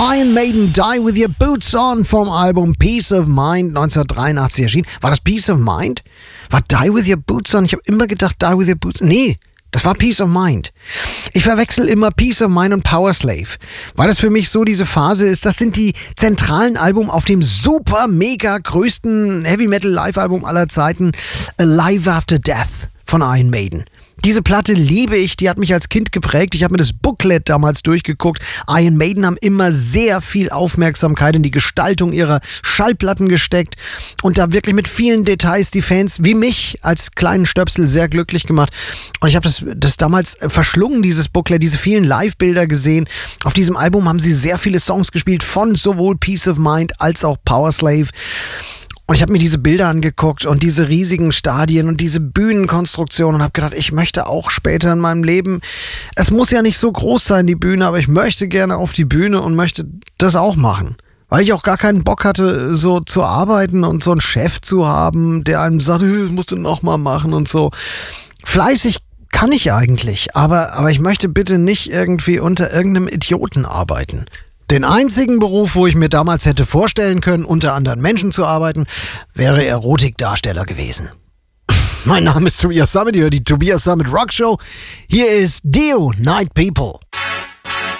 Iron Maiden, Die With Your Boots On vom Album Peace of Mind, 1983 erschienen. War das Peace of Mind? War Die With Your Boots On? Ich habe immer gedacht, Die With Your Boots On. Nee, das war Peace of Mind. Ich verwechsel immer Peace of Mind und Power Slave, weil das für mich so diese Phase ist. Das sind die zentralen Alben auf dem super, mega größten Heavy Metal Live-Album aller Zeiten, Alive After Death von Iron Maiden. Diese Platte liebe ich, die hat mich als Kind geprägt. Ich habe mir das Booklet damals durchgeguckt. Iron Maiden haben immer sehr viel Aufmerksamkeit in die Gestaltung ihrer Schallplatten gesteckt und da wirklich mit vielen Details die Fans wie mich als kleinen Stöpsel sehr glücklich gemacht. Und ich habe das damals verschlungen, dieses Booklet, diese vielen Live-Bilder gesehen. Auf diesem Album haben sie sehr viele Songs gespielt von sowohl Peace of Mind als auch Power Slave. Und ich habe mir diese Bilder angeguckt und diese riesigen Stadien und diese Bühnenkonstruktion und habe gedacht, ich möchte auch später in meinem Leben, es muss ja nicht so groß sein, die Bühne, aber ich möchte gerne auf die Bühne und möchte das auch machen. Weil ich auch gar keinen Bock hatte, so zu arbeiten und so einen Chef zu haben, der einem sagt, das musst du nochmal machen und so. Fleißig kann ich eigentlich, aber ich möchte bitte nicht irgendwie unter irgendeinem Idioten arbeiten. Den einzigen Beruf, wo ich mir damals hätte vorstellen können, unter anderen Menschen zu arbeiten, wäre Erotikdarsteller gewesen. Mein Name ist Tobias Sammet, ihr hört die Tobias Sammet Rock Show. Hier ist Dio, Night People.